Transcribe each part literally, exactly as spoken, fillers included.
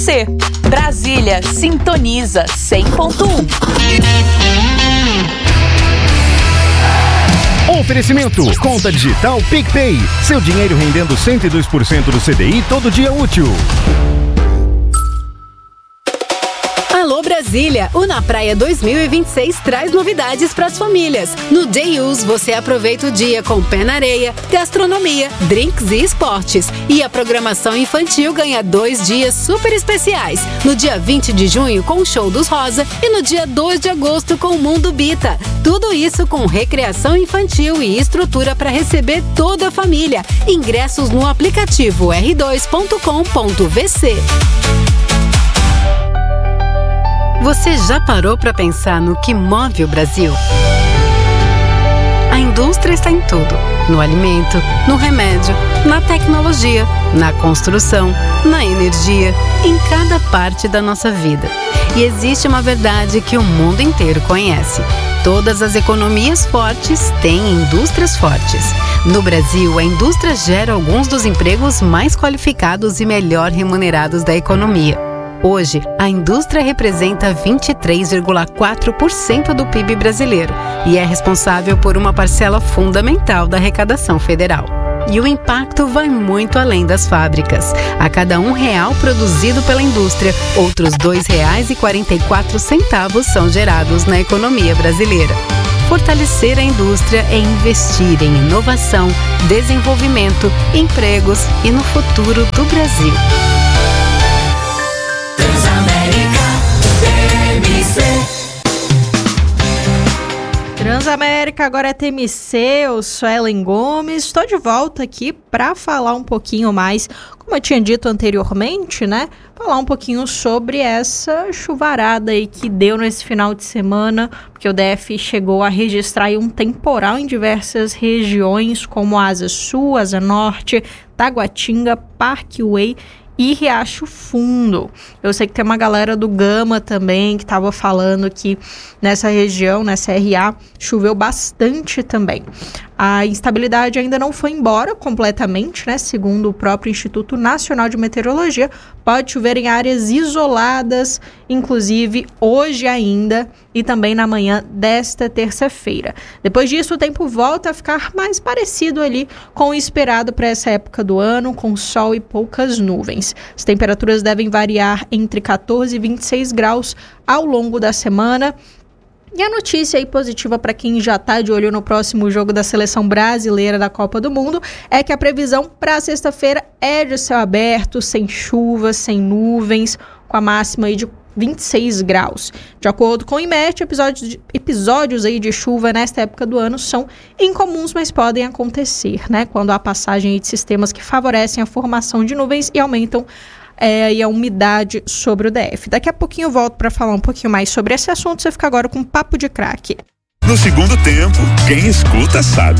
C. Brasília sintoniza cem ponto um. Oferecimento, conta digital PicPay. Seu dinheiro rendendo cento e dois por cento do C D I todo dia útil. Alô Brasília, o Na Praia dois mil e vinte e seis traz novidades para as famílias. No Day Use você aproveita o dia com pé na areia, gastronomia, drinks e esportes. E a programação infantil ganha dois dias super especiais. No dia vinte de junho com o Show dos Rosa e no dia dois de agosto com o Mundo Bita. Tudo isso com recreação infantil e estrutura para receber toda a família. Ingressos no aplicativo r dois ponto com ponto v c. Você já parou para pensar no que move o Brasil? A indústria está em tudo. No alimento, no remédio, na tecnologia, na construção, na energia, em cada parte da nossa vida. E existe uma verdade que o mundo inteiro conhece. Todas as economias fortes têm indústrias fortes. No Brasil, a indústria gera alguns dos empregos mais qualificados e melhor remunerados da economia. Hoje, a indústria representa vinte e três vírgula quatro por cento do P I B brasileiro e é responsável por uma parcela fundamental da arrecadação federal. E o impacto vai muito além das fábricas. A cada um real produzido pela indústria, outros dois reais e quarenta e quatro centavos são gerados na economia brasileira. Fortalecer a indústria é investir em inovação, desenvolvimento, empregos e no futuro do Brasil. Transamérica, agora é T M C, eu sou Ellen Gomes, estou de volta aqui para falar um pouquinho mais, como eu tinha dito anteriormente, né? Falar um pouquinho sobre essa chuvarada aí que deu nesse final de semana, porque o D F chegou a registrar aí um temporal em diversas regiões, como Asa Sul, Asa Norte, Taguatinga, Parkway e Riacho Fundo. Eu sei que tem uma galera do Gama também que estava falando que nessa região, nessa R A, choveu bastante também. A instabilidade ainda não foi embora completamente, né? Segundo o próprio Instituto Nacional de Meteorologia, pode chover em áreas isoladas, inclusive hoje ainda e também na manhã desta terça-feira. Depois disso, o tempo volta a ficar mais parecido ali com o esperado para essa época do ano, com sol e poucas nuvens. As temperaturas devem variar entre quatorze e vinte e seis graus ao longo da semana. E a notícia aí positiva para quem já está de olho no próximo jogo da seleção brasileira da Copa do Mundo é que a previsão para sexta-feira é de céu aberto, sem chuva, sem nuvens, com a máxima aí de vinte e seis graus. De acordo com o IMET, episódios, de, episódios aí de chuva nesta época do ano são incomuns, mas podem acontecer, né? Quando há passagem aí de sistemas que favorecem a formação de nuvens e aumentam É, e a umidade sobre o D F. Daqui a pouquinho eu volto para falar um pouquinho mais sobre esse assunto. Você fica agora com um papo de craque. No segundo tempo, quem escuta sabe.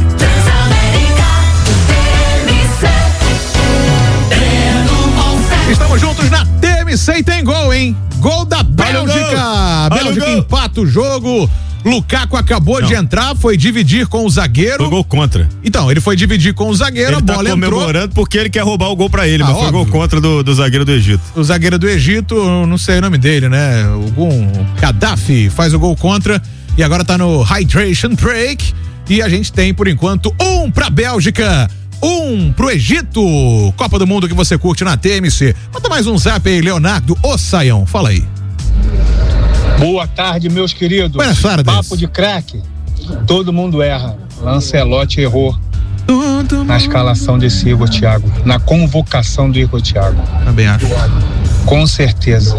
Estamos juntos na T M C e tem gol, hein? Gol da Bélgica. Bélgica empata o jogo. Lukaku acabou Não. de entrar, foi dividir com o zagueiro. Foi gol contra. Então, ele foi dividir com o zagueiro, ele a bola tá comemorando entrou. porque ele quer roubar o gol pra ele, ah, mas óbvio. Foi gol contra do, do zagueiro do Egito. O zagueiro do Egito, não sei o nome dele, né? Algum Gaddafi faz o gol contra e agora tá no hydration break e a gente tem, por enquanto, um pra Bélgica, um pro Egito. Copa do Mundo que você curte na T M C. Manda mais um zap aí, Leonardo Ossaião, fala aí. Boa tarde, meus queridos. Buenas tardes. Papo de craque. Todo mundo erra. Lancelotti errou na escalação desse Igor Thiago, na convocação do Igor Thiago. Também acho. Com certeza.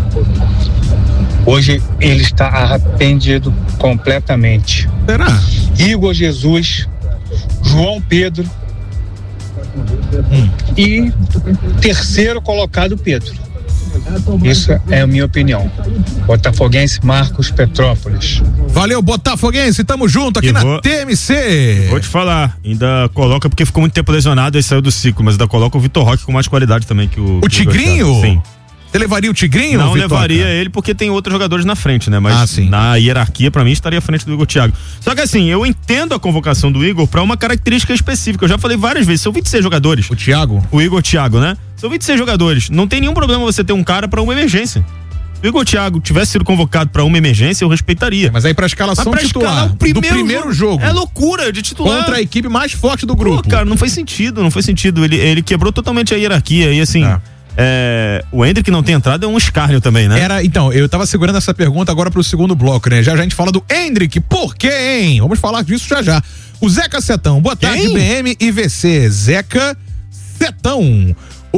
Hoje ele está arrependido completamente. Será? Igor Jesus, João Pedro hum. e terceiro colocado Pedro. Isso é a minha opinião. Botafoguense Marcos Petrópolis. Valeu, Botafoguense, tamo junto aqui vou, na T M C. Vou te falar, ainda coloca, porque ficou muito tempo lesionado e saiu do ciclo, mas ainda coloca o Vitor Roque com mais qualidade também que o. O que Tigrinho? O Sim. Você levaria o Tigrinho? Não Vitoca? levaria ele porque tem outros jogadores na frente, né? Mas ah, sim. na hierarquia, pra mim, estaria à frente do Igor Thiago. Só que assim, eu entendo a convocação do Igor pra uma característica específica. Eu já falei várias vezes, são vinte e seis jogadores. O Thiago? O Igor Thiago, né? São vinte e seis jogadores. Não tem nenhum problema você ter um cara pra uma emergência. Se o Igor Thiago tivesse sido convocado pra uma emergência, eu respeitaria. Mas aí pra escalação pra titular, o primeiro do primeiro jogo. É loucura de titular. Contra a equipe mais forte do grupo. Pô, cara, não faz sentido, não faz sentido. Ele, ele quebrou totalmente a hierarquia e assim... É. É, o Hendrick não ter entrado é um escárnio também, né? Era, então, eu tava segurando essa pergunta agora pro segundo bloco, né? Já já a gente fala do Hendrick, por quê, hein? Vamos falar disso já já. O Zeca Setão, boa tarde, Quem? B M e V C. Zeca Setão.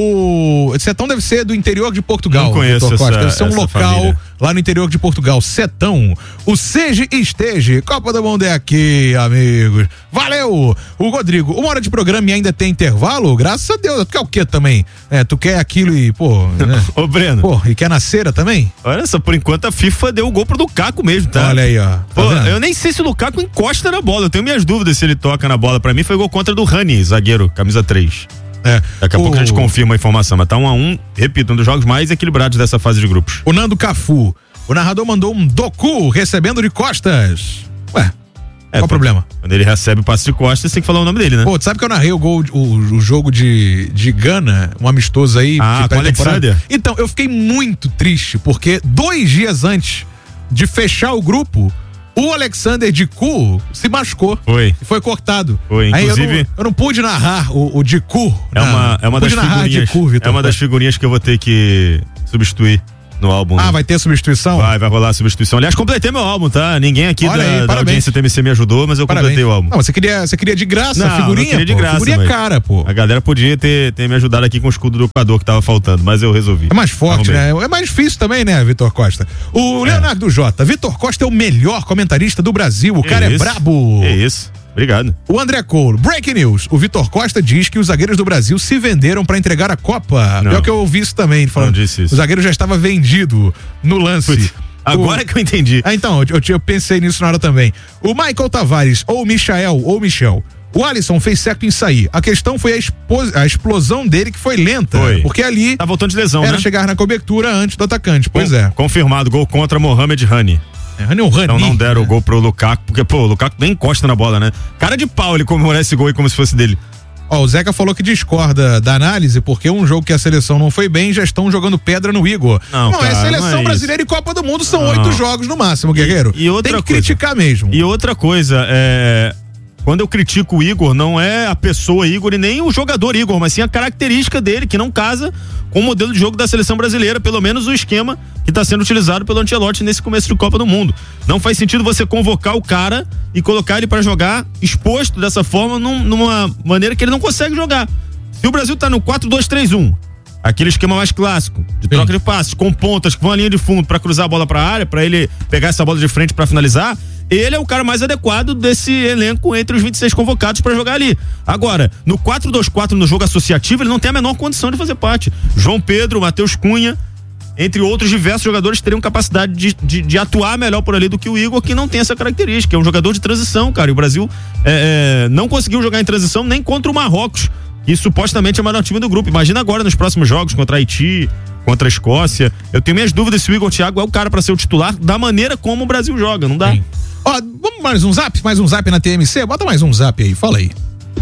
O Setão deve ser do interior de Portugal. Não conheço Vitor Costa. essa, Deve ser um essa local família. lá no interior de Portugal. Setão. O Seja e Esteja. Copa do Mundo é aqui, amigos. Valeu! O Rodrigo, uma hora de programa e ainda tem intervalo? Graças a Deus. Tu quer o quê também? É, tu quer aquilo e, pô... Né? Ô, Breno. Pô, e quer na cera também? Olha só, por enquanto a FIFA deu o gol pro Lukaku mesmo, tá? Olha aí, ó. Tá Pô, vendo? eu nem sei se o Lukaku encosta na bola. Eu tenho minhas dúvidas se ele toca na bola. Pra mim foi gol contra do Rani, zagueiro, camisa três. É. Daqui a o... pouco a gente confirma a informação, mas tá um a um, repito, um dos jogos mais equilibrados dessa fase de grupos. O Nando Cafu, o narrador mandou um docu recebendo de costas. Ué, É, qual o problema? Quando ele recebe o passe de costas, você tem que falar o nome dele, né? Pô, tu sabe que eu narrei o gol, o, o jogo de, de Gana, um amistoso aí. Ah, de com o Alexander? Então, eu fiquei muito triste, porque dois dias antes de fechar o grupo, o Alexander Dicu se machucou. Foi. E foi cortado. Foi, Aí inclusive... eu, não, eu não pude narrar o, o Dicu. É uma, é uma das figurinhas. Dicu, Vitor é uma das Costa. figurinhas que eu vou ter que substituir no álbum. Ah, né? vai ter substituição? Vai, vai rolar a substituição. Aliás, completei meu álbum, tá? Ninguém aqui Olha da, aí, da parabéns. audiência T M C me ajudou, mas eu Parabéns. completei o álbum. Não, você queria, você queria de graça Não, a figurinha? não queria de pô. graça, Figurinha mas cara, pô. A galera podia ter, ter me ajudado aqui com o escudo do Equador que tava faltando, mas eu resolvi. É mais forte, Arrumei. né? É mais difícil também, né, Vitor Costa? O Leonardo Jota, Vitor Costa é o melhor comentarista do Brasil. O Que cara é isso? brabo. É isso. Obrigado. O André Cole, breaking news. O Vitor Costa diz que os zagueiros do Brasil se venderam pra entregar a Copa. Não. Pior que eu ouvi isso também. Falando, Não disse isso. O zagueiro já estava vendido no lance. Putz, agora O- que eu entendi. Ah, então, eu, eu pensei nisso na hora também. O Michael Tavares, ou Michael, ou Michel. O Alisson fez certo em sair. A questão foi a, expo- a explosão dele que foi lenta. Foi. Porque ali Tá voltando de lesão, era né? chegar na cobertura antes do atacante. Pois Com- é. Confirmado, gol contra Mohamed Rani. É Rani, o Rani, Então não deram né? o gol pro Lukaku, porque, pô, o Lukaku nem encosta na bola, né? Cara de pau ele comemorar esse gol aí como se fosse dele. Ó, o Zeca falou que discorda da análise porque um jogo que a seleção não foi bem já estão jogando pedra no Igor. Não, é cara, seleção não é brasileira e Copa do Mundo são Não. oito jogos no máximo, guerreiro. E outra Tem que coisa. criticar mesmo. E outra coisa, é. Quando eu critico o Igor, não é a pessoa Igor e nem o jogador Igor, mas sim a característica dele, que não casa com o modelo de jogo da seleção brasileira, pelo menos o esquema que está sendo utilizado pelo Ancelotti nesse começo de Copa do Mundo. Não faz sentido você convocar o cara e colocar ele para jogar exposto dessa forma, num, numa maneira que ele não consegue jogar. Se o Brasil tá no quatro dois três um, aquele esquema mais clássico, de troca de passes, com pontas que vão à linha de fundo para cruzar a bola para a área, para ele pegar essa bola de frente para finalizar, ele é o cara mais adequado desse elenco entre os vinte e seis convocados para jogar ali. Agora, no quatro dois quatro, no jogo associativo, ele não tem a menor condição de fazer parte. João Pedro, Matheus Cunha, entre outros diversos jogadores, teriam capacidade de, de, de atuar melhor por ali do que o Igor, que não tem essa característica. É um jogador de transição, cara. E o Brasil é, é, não conseguiu jogar em transição nem contra o Marrocos, que supostamente é o melhor time do grupo. Imagina agora nos próximos jogos contra a Haiti, contra a Escócia. Eu tenho minhas dúvidas se o Igor Thiago é o cara para ser o titular da maneira como o Brasil joga. Não dá. Sim. Ó, vamos mais um zap? Mais um zap na T M C? Bota mais um zap aí, fala aí.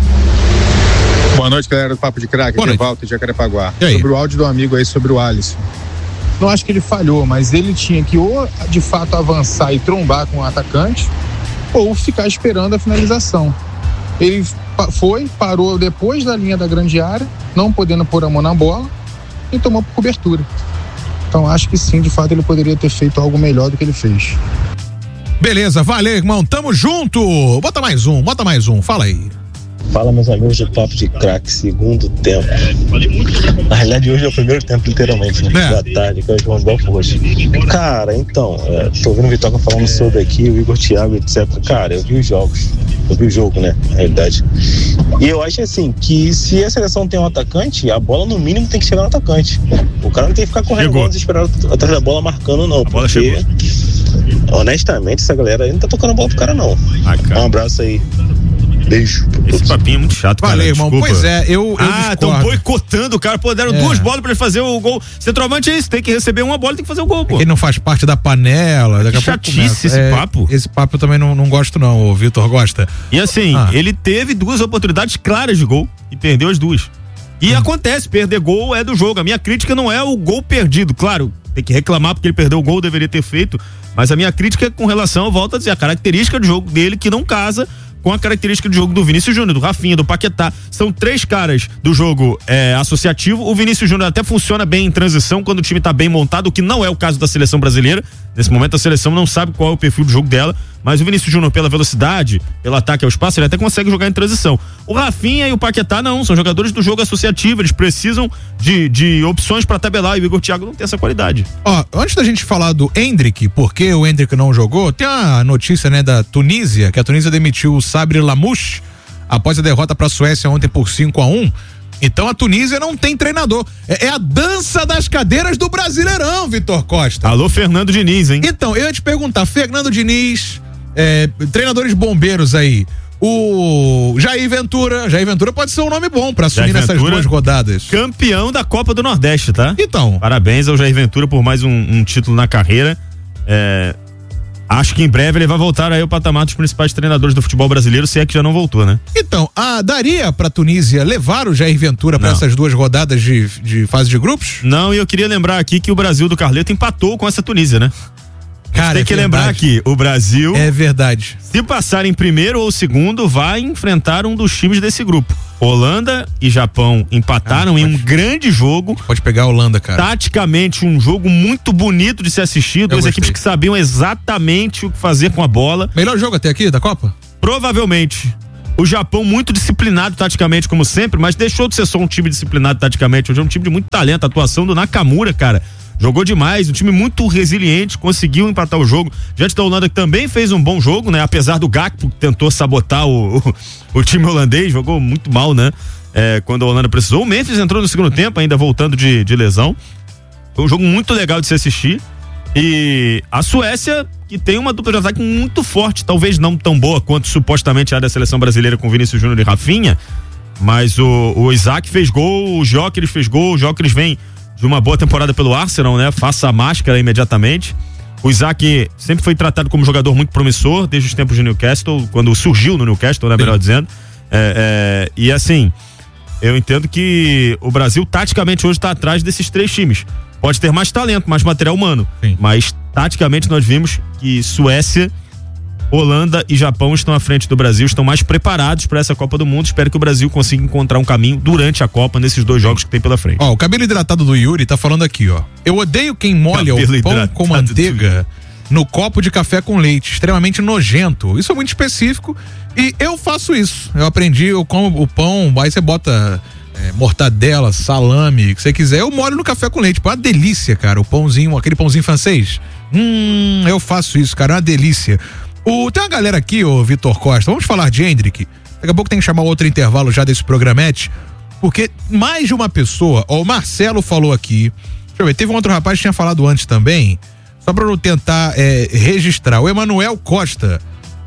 Boa noite, galera do Papo de Craque, Boa aqui é noite. Walter de Jacarepaguá. E aí? Sobre o áudio do amigo aí sobre o Alisson. Não acho que ele falhou, mas ele tinha que ou de fato avançar e trombar com o atacante, ou ficar esperando a finalização. Ele pa- foi, parou depois da linha da grande área, não podendo pôr a mão na bola, e tomou por cobertura. Então acho que sim, de fato ele poderia ter feito algo melhor do que ele fez. Beleza, valeu, irmão. Tamo junto. Bota mais um, bota mais um. Fala aí. Fala, meus amigos do Papo de Craque, segundo tempo. Na realidade, hoje é o primeiro tempo, literalmente, né? É. Boa tarde, que é o João Adolfo hoje. Cara, então, é, tô ouvindo o Vitória falando sobre aqui, o Igor Thiago, etcétera. Cara, eu vi os jogos. Eu vi o jogo, né? Na realidade. E eu acho assim, que se a seleção tem um atacante, a bola no mínimo tem que chegar no atacante. O cara não tem que ficar correndo Chegou. desesperado atrás da bola marcando, não. A bola porque, chegou. honestamente, essa galera aí não tá tocando a bola pro cara, não. Ah, cara. Um abraço aí. Beijo. Esse papinho é muito chato, cara. Valeu, irmão. Desculpa. Pois é, eu, eu Ah, estão discordo. boicotando o cara. Pô, deram É. duas bolas pra ele fazer o gol. Centroavante é isso, tem que receber uma bola e tem que fazer o gol, pô. Ele não faz parte da panela. Daqui a pouco Chatice começa. esse É, papo. Esse papo eu também não, não gosto, não. O Vitor gosta. E assim, Ah. ele teve duas oportunidades claras de gol e perdeu as duas. E Hum. acontece, perder gol é do jogo. A minha crítica não é o gol perdido. Claro, tem que reclamar porque ele perdeu o gol, deveria ter feito. Mas a minha crítica é com relação, eu volto a dizer, a característica de jogo dele que não casa com a característica de jogo do Vinícius Júnior, do Rafinha, do Paquetá. São três caras do jogo é, associativo. O Vinícius Júnior até funciona bem em transição quando o time tá bem montado, o que não é o caso da seleção brasileira. Nesse momento a seleção não sabe qual é o perfil do jogo dela, mas o Vinícius Júnior, pela velocidade, pelo ataque ao espaço, ele até consegue jogar em transição. O Rafinha e o Paquetá não, são jogadores do jogo associativo, eles precisam de, de opções pra tabelar, e o Igor Thiago não tem essa qualidade. Ó, antes da gente falar do Endrick, porque o Endrick não jogou, tem a notícia, né, da Tunísia, que a Tunísia demitiu o Sabri Lamouche após a derrota pra Suécia ontem por cinco a um. Então a Tunísia não tem treinador. É, é a dança das cadeiras do Brasileirão, Vitor Costa. Alô, Fernando Diniz, hein? Então, eu ia te perguntar, Fernando Diniz, é, treinadores bombeiros aí, o Jair Ventura, Jair Ventura pode ser um nome bom pra assumir Jair nessas Ventura, duas rodadas. Campeão da Copa do Nordeste, tá? Então. Parabéns ao Jair Ventura por mais um, um título na carreira. É, acho que em breve ele vai voltar aí ao patamar dos principais treinadores do futebol brasileiro, se é que já não voltou, né? Então, a, daria pra Tunísia levar o Jair Ventura pra Não. essas duas rodadas de, de fase de grupos? Não, e eu queria lembrar aqui que o Brasil do Carleto empatou com essa Tunísia, né? Cara, Tem é que verdade. lembrar aqui, o Brasil, É verdade. se passar em primeiro ou segundo, vai enfrentar um dos times desse grupo. Holanda e Japão empataram Ah, em pode- um grande jogo. Pode pegar a Holanda, cara. Taticamente, um jogo muito bonito de se assistir. Duas gostei. equipes que sabiam exatamente o que fazer com a bola. Melhor jogo até aqui da Copa? Provavelmente. O Japão muito disciplinado taticamente, como sempre, mas deixou de ser só um time disciplinado taticamente. Hoje é um time de muito talento. A atuação do Nakamura, cara, jogou demais. Um time muito resiliente, conseguiu empatar o jogo. Diante da Holanda, que também fez um bom jogo, né? Apesar do Gakpo, que tentou sabotar o, o, o time holandês, jogou muito mal, né? É, quando a Holanda precisou. O Memphis entrou no segundo tempo, ainda voltando de, de lesão. Foi um jogo muito legal de se assistir. E a Suécia, que tem uma dupla de ataque muito forte, talvez não tão boa quanto supostamente a da seleção brasileira com Vinícius Júnior e Rafinha, mas o, o Isaac fez gol, o Gyökeres fez gol, o Gyökeres vem de uma boa temporada pelo Arsenal, né? Faça a máscara imediatamente. O Isaac sempre foi tratado como jogador muito promissor desde os tempos de Newcastle, quando surgiu no Newcastle, né? Melhor dizendo. É, é, e assim, eu entendo que o Brasil taticamente hoje está atrás desses três times. Pode ter mais talento, mais material humano. Sim. Mas taticamente nós vimos que Suécia, Holanda e Japão estão à frente do Brasil, estão mais preparados para essa Copa do Mundo. Espero que o Brasil consiga encontrar um caminho durante a Copa nesses dois jogos que tem pela frente. Ó, o cabelo hidratado do Yuri tá falando aqui, ó. Eu odeio quem molha Cabelo o pão hidratado com do manteiga no copo de café com leite, extremamente nojento. Isso é muito específico e eu faço isso. Eu aprendi, eu como o pão, aí você bota é, mortadela, salame, o que você quiser, eu molho no café com leite. Pô, é uma delícia, cara, o pãozinho, aquele pãozinho francês. Hum, eu faço isso, cara, é uma delícia. O, tem uma galera aqui, ô Vitor Costa, vamos falar de Endrick. Daqui a pouco tem que chamar outro intervalo já desse programete, porque mais de uma pessoa, ó, o Marcelo falou aqui, deixa eu ver, teve um outro rapaz que tinha falado antes também, só pra eu tentar é, registrar, o Emanuel Costa.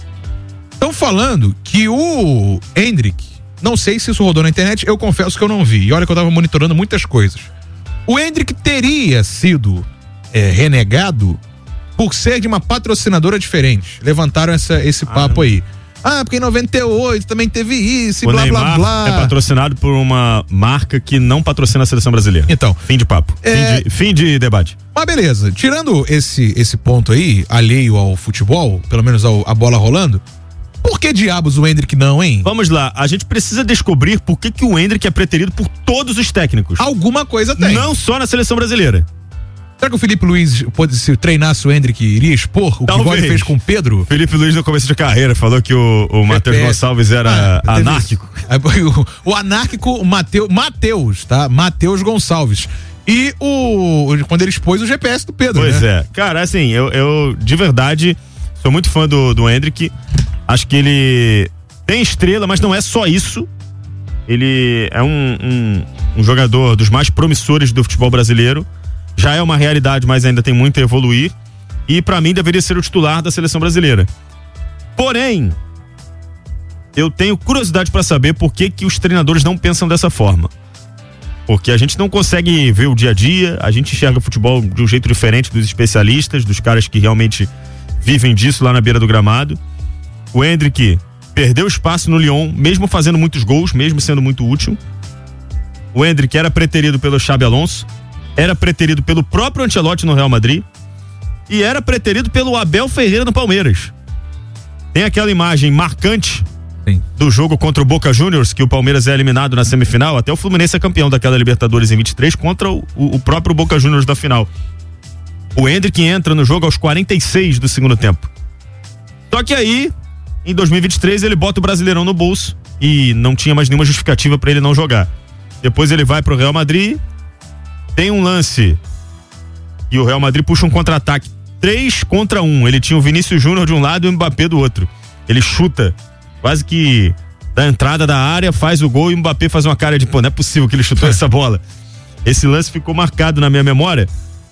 Estão falando que o Endrick, não sei se isso rodou na internet, eu confesso que eu não vi, e olha que eu tava monitorando muitas coisas. O Endrick teria sido é, renegado por ser de uma patrocinadora diferente. Levantaram essa, esse papo aí. Ah, porque em noventa e oito também teve isso e O blá Neymar blá blá. é patrocinado por uma marca que não patrocina a seleção brasileira. Então. Fim de papo. É... Fim, de, fim de debate. Mas beleza, tirando esse, esse ponto aí, alheio ao futebol, pelo menos ao, a bola rolando, por que diabos o Endrick não, hein? Vamos lá, a gente precisa descobrir por que, que o Endrick é preterido por todos os técnicos. Alguma coisa tem. Não só na seleção brasileira. Será que o Felipe Luiz, pode, se treinasse o Endrick, iria expor o Talvez. que o God fez com o Pedro? Felipe Luiz, no começo de carreira, falou que o, o Matheus Gonçalves era Ah, teve anárquico. isso. O, o anárquico Mateus, Mateus, tá? Matheus Gonçalves. E o quando ele expôs o G P S do Pedro, Pois né? é. Cara, assim, eu, eu de verdade sou muito fã do, do Endrick. Acho que ele tem estrela, mas não é só isso. Ele é um, um, um jogador dos mais promissores do futebol brasileiro. Já é uma realidade, mas ainda tem muito a evoluir. E pra mim deveria ser o titular da seleção brasileira. Porém, eu tenho curiosidade para saber por que que os treinadores não pensam dessa forma. Porque a gente não consegue ver o dia a dia, a gente enxerga o futebol de um jeito diferente dos especialistas, dos caras que realmente vivem disso lá na beira do gramado. O Endrick perdeu espaço no Lyon, mesmo fazendo muitos gols, mesmo sendo muito útil. O Endrick era preterido pelo Xabi Alonso, era preterido pelo próprio Ancelotti no Real Madrid e era preterido pelo Abel Ferreira no Palmeiras. Tem aquela imagem marcante Sim. do jogo contra o Boca Juniors, que o Palmeiras é eliminado na semifinal, até o Fluminense é campeão daquela Libertadores em vinte e três contra o, o próprio Boca Juniors da final. O Endrick entra no jogo aos quarenta e seis do segundo tempo. Só que aí, em dois mil e vinte e três, ele bota o Brasileirão no bolso e não tinha mais nenhuma justificativa para ele não jogar. Depois ele vai pro Real Madrid, tem um lance e o Real Madrid puxa um contra-ataque três contra um. Ele tinha o Vinícius Júnior de um lado e o Mbappé do outro. Ele chuta quase que da entrada da área, faz o gol e o Mbappé faz uma cara de, pô, não é possível que ele chutou essa bola. Esse lance ficou marcado na minha memória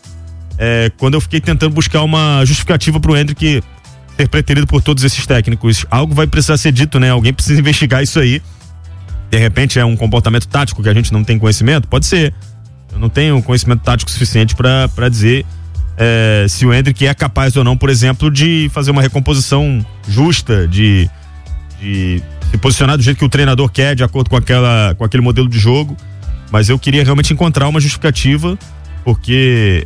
é, quando eu fiquei tentando buscar uma justificativa pro Endrick ser preterido por todos esses técnicos. Algo vai precisar ser dito, né? Alguém precisa investigar isso aí. De repente é um comportamento tático que a gente não tem conhecimento? Pode ser. Eu não tenho conhecimento tático suficiente para para dizer é, se o Endrick é capaz ou não, por exemplo, de fazer uma recomposição justa, de, de se posicionar do jeito que o treinador quer, de acordo com, aquela, com aquele modelo de jogo. Mas eu queria realmente encontrar uma justificativa, porque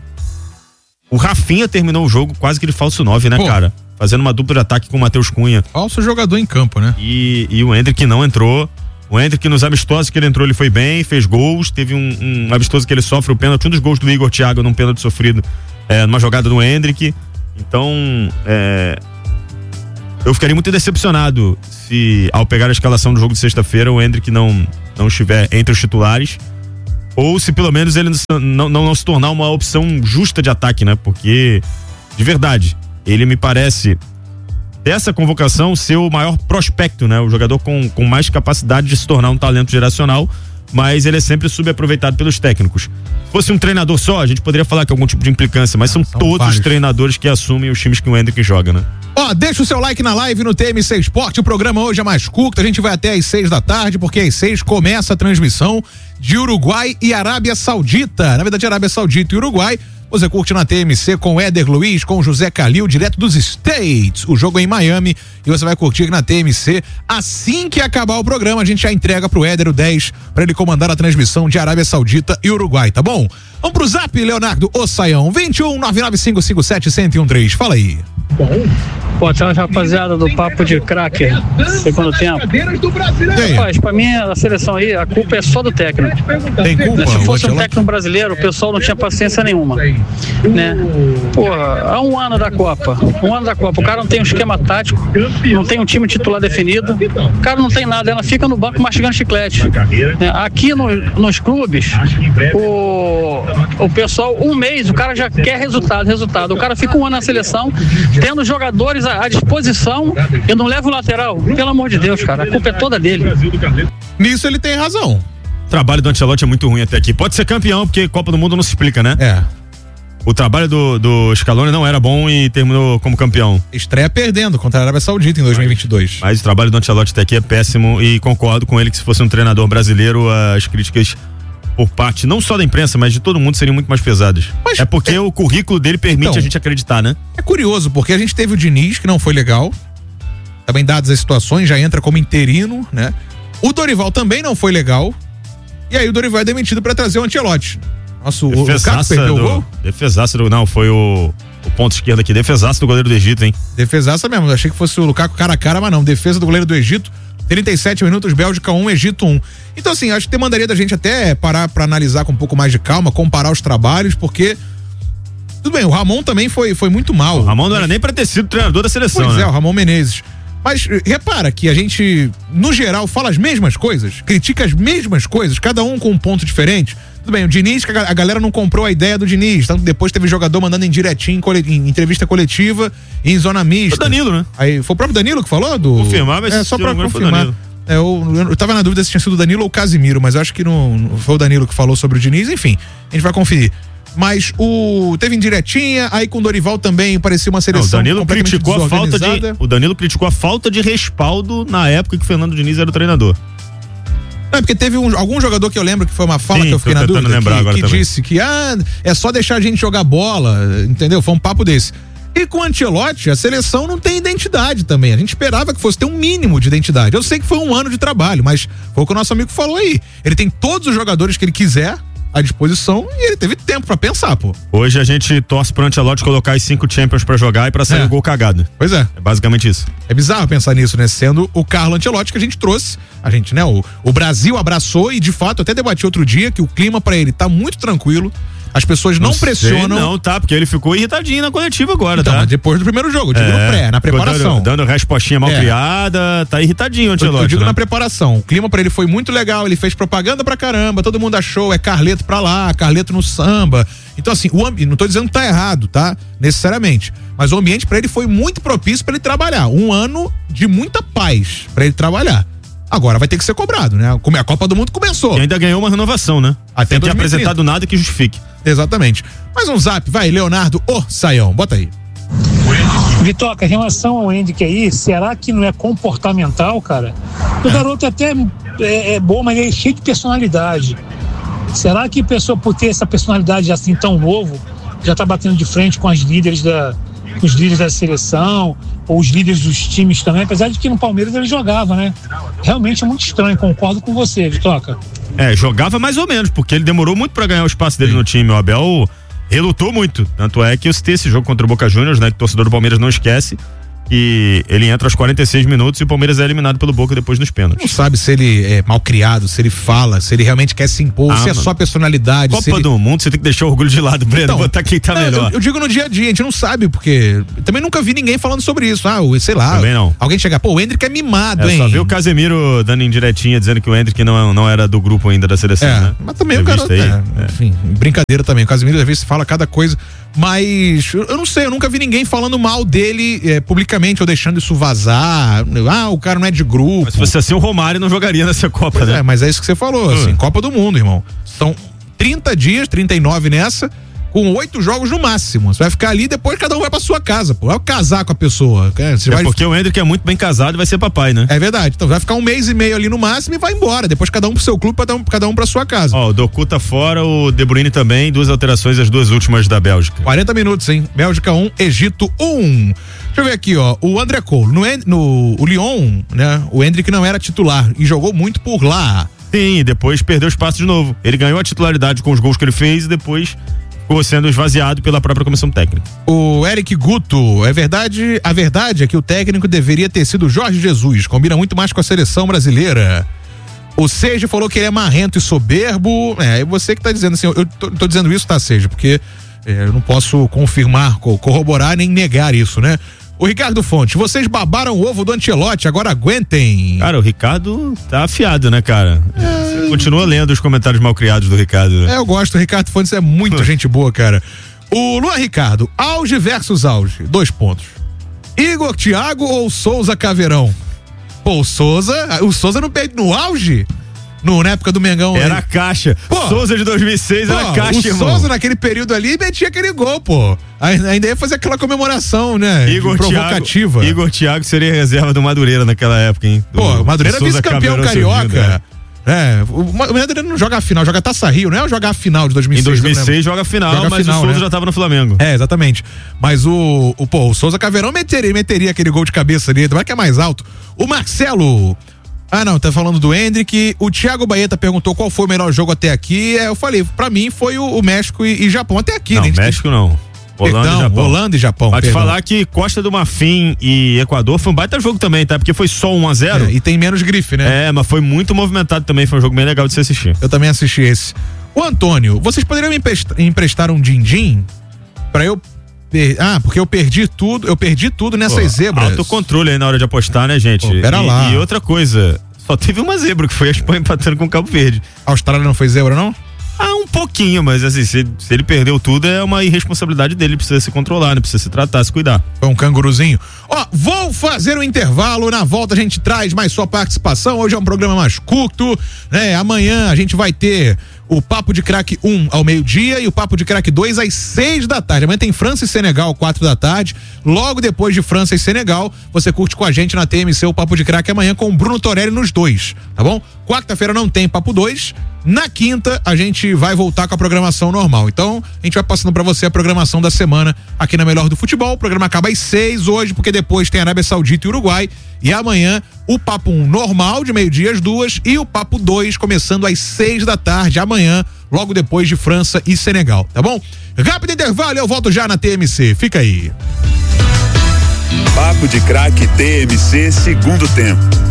o Rafinha terminou o jogo quase que de falso nove, né, Pô. cara? Fazendo uma dupla de ataque com o Matheus Cunha. Falso jogador em campo, né? E, e o Endrick não entrou. O Endrick nos amistosos que ele entrou, ele foi bem, fez gols. Teve um, um amistoso que ele sofre o pênalti, um dos gols do Igor Thiago num pênalti sofrido é, numa jogada do Endrick. Então, é, eu ficaria muito decepcionado se, ao pegar a escalação do jogo de sexta-feira, o Endrick não, não estiver entre os titulares. Ou se pelo menos ele não, não, não se tornar uma opção justa de ataque, né? Porque, de verdade, ele me parece, dessa convocação, ser o maior prospecto, né? O jogador com, com mais capacidade de se tornar um talento geracional, mas ele é sempre subaproveitado pelos técnicos. Se fosse um treinador só, a gente poderia falar que é algum tipo de implicância, mas são, são todos vários. Os treinadores que assumem os times que o Endrick joga, né? Ó, deixa o seu like na live no T M C Esporte. O programa hoje é mais curto, a gente vai até às seis da tarde, porque às seis começa a transmissão de Uruguai e Arábia Saudita. Na verdade, Arábia Saudita e Uruguai. Você curte na T M C com Éder Luiz, com José Calil, direto dos States. O jogo é em Miami e você vai curtir aqui na T M C. Assim que acabar o programa, a gente já entrega pro Éder o dez para ele comandar a transmissão de Arábia Saudita e Uruguai, tá bom? Vamos pro zap, Leonardo Ossaião, vinte e um, nove nove cinco cinco sete, um zero um três. Fala aí. Boa tarde, rapaziada do Papo de Cracker, segundo tempo. Rapaz, pra mim, a seleção aí, a culpa é só do técnico. Tem culpa? Se fosse um técnico brasileiro, o pessoal não tinha paciência nenhuma, né? Porra, há um ano da Copa, um ano da Copa, o cara não tem um esquema tático, não tem um time titular definido, o cara não tem nada, ela fica no banco mastigando chiclete. Aqui no, nos clubes, o, o pessoal, um mês, o cara já quer resultado, resultado. O cara fica um ano na seleção, tendo jogadores à disposição e não leva o lateral. Pelo amor de Deus, cara, a culpa é toda dele. Nisso ele tem razão. O trabalho do Ancelotti é muito ruim até aqui. Pode ser campeão, porque Copa do Mundo não se explica, né? É. O trabalho do, do Scaloni não era bom e terminou como campeão. Estreia perdendo contra a Arábia Saudita em dois mil e vinte e dois. Mas o trabalho do Ancelotti até aqui é péssimo e concordo com ele que se fosse um treinador brasileiro, as críticas por parte não só da imprensa, mas de todo mundo seriam muito mais pesadas. Mas é porque é... o currículo dele permite então, a gente acreditar, né? É curioso, porque a gente teve o Diniz, que não foi legal, também dadas as situações, já entra como interino, né? O Dorival também não foi legal, e aí o Dorival é demitido pra trazer o Ancelotti. Nossa, o, o Caco perdeu do, o gol? Defesaça do, não, foi o, o ponto esquerdo aqui, defesaça do goleiro do Egito, hein? Defesaça mesmo, eu achei que fosse o Lukaku cara a cara, mas não, defesa do goleiro do Egito, trinta e sete minutos, Bélgica um, Egito um. Então assim, acho que demandaria da gente até parar pra analisar com um pouco mais de calma, comparar os trabalhos, porque tudo bem, o Ramon também foi, foi muito mal. O Ramon não mas... era nem pra ter sido treinador da seleção, Pois né? é, o Ramon Menezes. Mas repara que a gente, no geral, fala as mesmas coisas, critica as mesmas coisas, cada um com um ponto diferente. Tudo bem, o Diniz, a galera não comprou a ideia do Diniz, tanto depois teve jogador mandando em direitinho, em entrevista coletiva, em zona mista. Foi o Danilo, né? Aí, foi o próprio Danilo que falou? Do... Confirmar, mas é, só pra confirmar. É, eu, eu tava na dúvida se tinha sido o Danilo ou o Casimiro, mas eu acho que não, não foi o Danilo que falou sobre o Diniz, enfim, a gente vai conferir. Mas o teve indiretinha, aí com o Dorival também parecia uma seleção. Não, o Danilo criticou a falta de o Danilo criticou a falta de respaldo na época que o Fernando Diniz era o treinador. Não, é porque teve um, algum jogador que eu lembro que foi uma fala Sim, que eu fiquei na dúvida, que, que disse que ah, é só deixar a gente jogar bola, entendeu? Foi um papo desse. E com o Ancelotti, a seleção não tem identidade também. A gente esperava que fosse ter um mínimo de identidade. Eu sei que foi um ano de trabalho, mas foi o que o nosso amigo falou aí. Ele tem todos os jogadores que ele quiser à disposição e ele teve tempo pra pensar, pô. Hoje a gente torce pro Ancelotti colocar os cinco Champions pra jogar e pra sair o é. gol cagado. Pois é. É basicamente isso. É bizarro pensar nisso, né? Sendo o Carlo Ancelotti que a gente trouxe, a gente, né? O, o Brasil abraçou e de fato, eu até debati outro dia que o clima pra ele tá muito tranquilo. As pessoas não, não pressionam. Sei, não, tá, porque ele ficou irritadinho na coletiva agora, então, tá? Mas depois do primeiro jogo, eu digo é, no pré, na preparação. Dando, dando respostinha mal é. criada, tá irritadinho o Ancelotti. Eu, eu digo né? na preparação. O clima pra ele foi muito legal, ele fez propaganda pra caramba, todo mundo achou, é Carleto pra lá, Carleto no samba. Então, assim, o ambiente, não tô dizendo que tá errado, tá? Necessariamente. Mas o ambiente pra ele foi muito propício pra ele trabalhar. Um ano de muita paz pra ele trabalhar. Agora vai ter que ser cobrado, né? A Copa do Mundo começou. E ainda ganhou uma renovação, né? Até tem que apresentar do nada que justifique. Exatamente. Mais um zap, vai, Leonardo, ô, Saião, bota aí. Vitoca, em relação ao Hendrick aí, será que não é comportamental, cara? O garoto até é, é bom, mas ele é cheio de personalidade. Será que a pessoa, por ter essa personalidade assim tão novo, já tá batendo de frente com as líderes da, os líderes da seleção, ou os líderes dos times também, apesar de que no Palmeiras ele jogava, né? Realmente é muito estranho, concordo com você, Vitoca. É, jogava mais ou menos, porque ele demorou muito pra ganhar o espaço dele Sim. no time. O Abel relutou muito. Tanto é que eu citei esse jogo contra o Boca Juniors, né? Que o torcedor do Palmeiras não esquece. E ele entra aos quarenta e seis minutos e o Palmeiras é eliminado pelo Boca depois nos pênaltis. Não sabe se ele é mal criado, se ele fala, se ele realmente quer se impor, ah, se é mano. só personalidade. Copa se ele... do Mundo, você tem que deixar o orgulho de lado, Breno, então, botar quem tá não, melhor. Eu, eu digo no dia a dia, a gente não sabe, porque também nunca vi ninguém falando sobre isso. Ah, sei lá. Também não. Alguém chega, pô, o Hendrick é mimado, é, hein? Só viu o Casemiro dando indiretinha, dizendo que o Hendrick não, não era do grupo ainda da seleção, é, né? Mas também o garoto, é, é. enfim, brincadeira também. O Casemiro às vezes fala cada coisa, mas eu não sei, eu nunca vi ninguém falando mal dele é, publicamente ou deixando isso vazar. Ah, o cara não é de grupo. Mas se fosse assim, o Romário não jogaria nessa Copa, pois né? É, mas é isso que você falou, assim, uh. Copa do Mundo, irmão. São trinta dias, trinta e nove nessa, com oito jogos no máximo. Você vai ficar ali, depois cada um vai pra sua casa, pô. Vai casar com a pessoa. Você é vai... porque o Hendrick é muito bem casado e vai ser papai, né? É verdade. Então vai ficar um mês e meio ali no máximo e vai embora. Depois cada um pro seu clube, cada um, cada um pra sua casa. Ó, o Doku tá fora, o De Bruyne também, duas alterações, as duas últimas da Bélgica. quarenta minutos, hein? Bélgica um, Egito um. Deixa eu ver aqui, ó. O André Cole, no, no o Lyon, né? O Hendrick não era titular e jogou muito por lá. Sim, depois perdeu espaço de novo. Ele ganhou a titularidade com os gols que ele fez e depois ficou sendo esvaziado pela própria comissão técnica. O Eric Guto, é verdade, a verdade é que o técnico deveria ter sido Jorge Jesus, combina muito mais com a seleção brasileira. O Seja falou que ele é marrento e soberbo, é, você que tá dizendo assim, eu tô, tô dizendo isso, tá, Seja, porque é, eu não posso confirmar, corroborar nem negar isso, né? O Ricardo Fonte, vocês babaram o ovo do Ancelotti, agora aguentem. Cara, o Ricardo tá afiado, né, cara? É... Você continua lendo os comentários mal criados do Ricardo. Né? É, eu gosto, o Ricardo Fonte é muito gente boa, cara. O Luan Ricardo, auge versus auge, dois pontos. Igor Thiago ou Souza Caveirão? Pô, o Souza, o Souza não perde no auge? No, na época do Mengão. Era a caixa. Pô, Souza de dois mil e seis pô, era a caixa, o irmão. O Souza naquele período ali metia aquele gol, pô. Ainda ia fazer aquela comemoração, né? Igor provocativa. Thiago, Igor Thiago seria reserva do Madureira naquela época, hein? Do, pô, o Madureira vice-campeão carioca. É, o Madureira não joga a final, joga Taça Rio, não é jogar a final de dois mil e seis. Em dois mil e seis joga a final, joga mas final, o Souza né? já tava no Flamengo. É, exatamente. Mas o, o, pô, o Souza Caveirão meteria, meteria aquele gol de cabeça ali, vai que é mais alto. O Marcelo... Ah, não, tá falando do Hendrick. O Thiago Baeta perguntou qual foi o melhor jogo até aqui. É, eu falei, pra mim foi o, o México e, e Japão até aqui, não, né? México não. Holanda perdão, e Japão. Holanda e Japão. Pode falar que Costa do Marfim e Equador foi um baita jogo também, tá? Porque foi só um a zero. É, e tem menos grife, né? É, mas foi muito movimentado também. Foi um jogo bem legal de se assistir. Eu também assisti esse. O Antônio, vocês poderiam me emprestar um din-din pra eu... Per... Ah, porque eu perdi tudo, eu perdi tudo nessas Pô, zebras. Autocontrole aí na hora de apostar, né, gente? Pô, pera e, lá. E outra coisa, só teve uma zebra, que foi a Espanha empatando com o Cabo Verde. A Austrália não foi zebra, não? Ah, um pouquinho, mas assim, se, se ele perdeu tudo, é uma irresponsabilidade dele, precisa se controlar, né? Precisa se tratar, se cuidar. Foi um canguruzinho. Ó, vou fazer um intervalo, na volta a gente traz mais sua participação, hoje é um programa mais curto, né? Amanhã a gente vai ter o Papo de Craque um ao meio-dia e o Papo de Craque dois às seis da tarde. Amanhã tem França e Senegal, quatro da tarde. Logo depois de França e Senegal, você curte com a gente na T M C o Papo de Craque amanhã com o Bruno Torelli nos dois, tá bom? Quarta-feira não tem Papo dois. Na quinta, a gente vai voltar com a programação normal. Então, a gente vai passando pra você a programação da semana aqui na Melhor do Futebol. O programa acaba às seis hoje, porque depois tem Arábia Saudita e Uruguai. E amanhã, o Papo um normal, de meio-dia às duas, e o Papo dois começando às seis da tarde, amanhã, logo depois de França e Senegal, tá bom? Rápido intervalo, eu volto já na T M C. Fica aí. Papo de Craque T M C, segundo tempo.